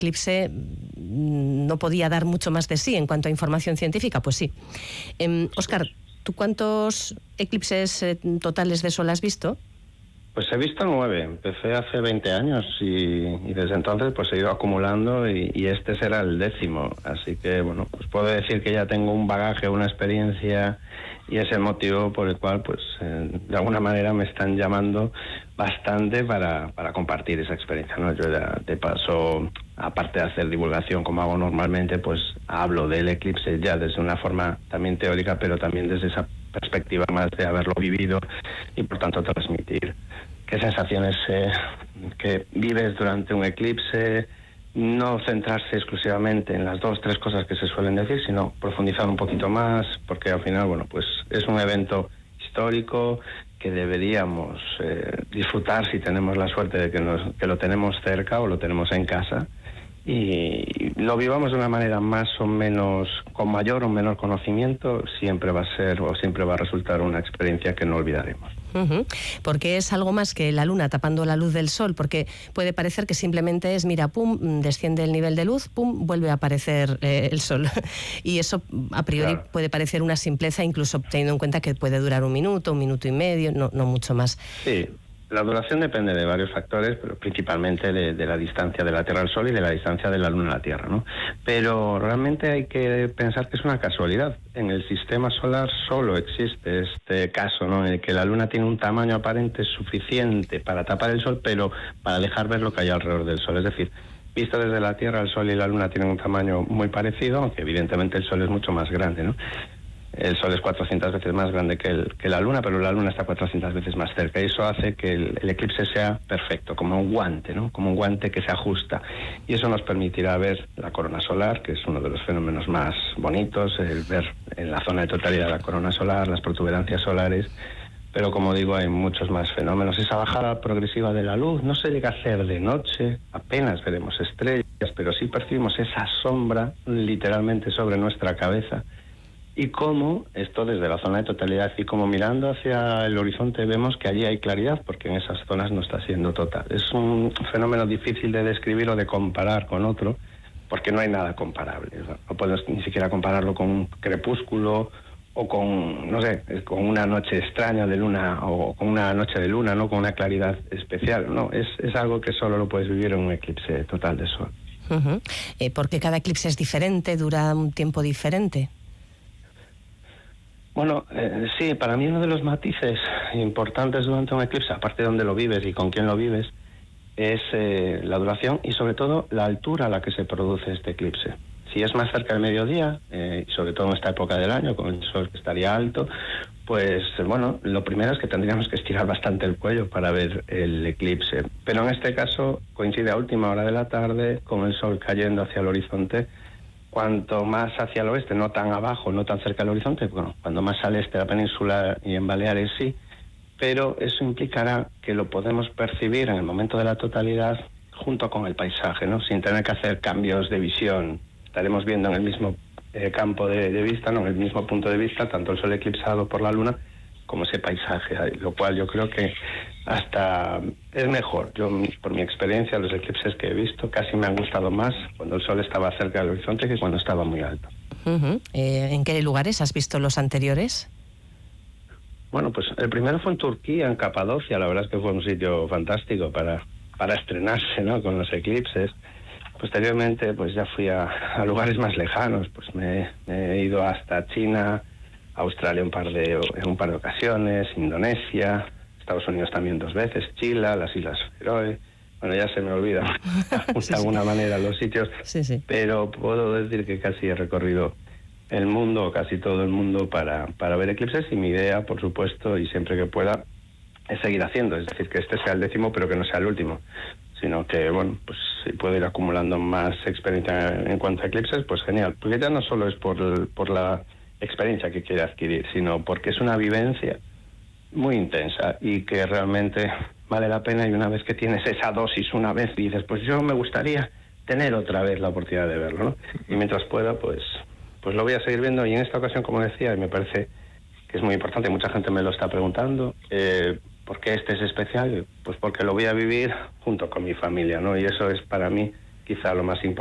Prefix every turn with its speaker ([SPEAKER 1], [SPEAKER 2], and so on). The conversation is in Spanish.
[SPEAKER 1] eclipse no podía dar mucho más de sí en cuanto a información científica, pues sí. Óscar, ¿tú cuántos eclipses totales de sol has visto?
[SPEAKER 2] Pues he visto 9, empecé hace 20 años y desde entonces pues he ido acumulando y este será el 10º, así que bueno, pues puedo decir que ya tengo un bagaje, una experiencia y es el motivo por el cual pues de alguna manera me están llamando bastante para compartir esa experiencia, ¿no? Yo ya de paso, aparte de hacer divulgación como hago normalmente, pues hablo del eclipse ya desde una forma también teórica, pero también desde esa perspectiva más de haberlo vivido y por tanto transmitir qué sensaciones que vives durante un eclipse, no centrarse exclusivamente en las 2 o 3 cosas que se suelen decir, sino profundizar un poquito más, porque al final, bueno, pues es un evento histórico que deberíamos disfrutar si tenemos la suerte de que lo tenemos cerca o lo tenemos en casa, y lo vivamos de una manera más o menos, con mayor o menor conocimiento, siempre va a ser o siempre va a resultar una experiencia que no olvidaremos.
[SPEAKER 1] Porque es algo más que la luna tapando la luz del sol, porque puede parecer que simplemente es, mira, pum, desciende el nivel de luz, pum, vuelve a aparecer el sol. Y eso a priori puede parecer una simpleza, incluso teniendo en cuenta que puede durar un minuto y medio, no mucho más.
[SPEAKER 2] Sí. La duración depende de varios factores, pero principalmente de la distancia de la Tierra al Sol y de la distancia de la Luna a la Tierra, ¿no? Pero realmente hay que pensar que es una casualidad. En el sistema solar solo existe este caso, ¿no?, en el que la Luna tiene un tamaño aparente suficiente para tapar el Sol, pero para dejar ver lo que hay alrededor del Sol. Es decir, visto desde la Tierra, el Sol y la Luna tienen un tamaño muy parecido, aunque evidentemente el Sol es mucho más grande, ¿no? El Sol es 400 veces más grande que la Luna, pero la Luna está 400 veces más cerca. Y eso hace que el eclipse sea perfecto, como un guante, ¿no? Como un guante que se ajusta. Y eso nos permitirá ver la corona solar, que es uno de los fenómenos más bonitos, el ver en la zona de totalidad la corona solar, las protuberancias solares. Pero como digo, hay muchos más fenómenos. Esa bajada progresiva de la luz no se llega a hacer de noche, apenas veremos estrellas, pero sí percibimos esa sombra literalmente sobre nuestra cabeza. Y cómo esto desde la zona de totalidad y como mirando hacia el horizonte vemos que allí hay claridad, porque en esas zonas no está siendo total. Es un fenómeno difícil de describir o de comparar con otro, porque no hay nada comparable. No puedes ni siquiera compararlo con un crepúsculo o con, no sé, con una noche extraña de luna o con una noche de luna, no con una claridad especial. No, es algo que solo lo puedes vivir en un eclipse total de sol.
[SPEAKER 1] Porque cada eclipse es diferente, dura un tiempo diferente.
[SPEAKER 2] Bueno, sí, para mí uno de los matices importantes durante un eclipse, aparte de dónde lo vives y con quién lo vives, es la duración y sobre todo la altura a la que se produce este eclipse. Si es más cerca del mediodía, y sobre todo en esta época del año, con el sol que estaría alto, pues bueno, lo primero es que tendríamos que estirar bastante el cuello para ver el eclipse. Pero en este caso coincide a última hora de la tarde, con el sol cayendo hacia el horizonte. Cuanto más hacia el oeste, no tan abajo, no tan cerca del horizonte, bueno, cuando más al este de la península y en Baleares sí, pero eso implicará que lo podemos percibir en el momento de la totalidad junto con el paisaje, ¿no? Sin tener que hacer cambios de visión. Estaremos viendo en el mismo campo de vista, ¿no?, en el mismo punto de vista, tanto el sol eclipsado por la luna como ese paisaje, lo cual yo creo que hasta es mejor. Yo, por mi experiencia, los eclipses que he visto casi me han gustado más cuando el sol estaba cerca del horizonte que cuando estaba muy alto.
[SPEAKER 1] ¿En qué lugares has visto los anteriores?
[SPEAKER 2] Bueno, pues el primero fue en Turquía, en Capadocia. La verdad es que fue un sitio fantástico para estrenarse, ¿no?, con los eclipses. Posteriormente, pues ya fui a lugares más lejanos. Pues me he ido hasta China, Australia en un par de ocasiones, Indonesia, Estados Unidos también 2 veces, Chile, las Islas Feroe. Bueno, ya se me olvida de alguna manera los sitios, pero puedo decir que casi he recorrido el mundo, casi todo el mundo, para ver eclipses, y mi idea, por supuesto, y siempre que pueda, es seguir haciendo. Es decir, que este sea el 10º, pero que no sea el último, sino que, bueno, pues si puedo ir acumulando más experiencia en cuanto a eclipses, pues genial. Porque ya no solo es por la experiencia que quiere adquirir, sino porque es una vivencia muy intensa y que realmente vale la pena. Y una vez que tienes esa dosis una vez, dices, pues yo me gustaría tener otra vez la oportunidad de verlo, ¿no? Y mientras pueda, pues lo voy a seguir viendo. Y en esta ocasión, como decía, y me parece que es muy importante, mucha gente me lo está preguntando, ¿por qué este es especial? Pues porque lo voy a vivir junto con mi familia, ¿no? Y eso es para mí quizá lo más importante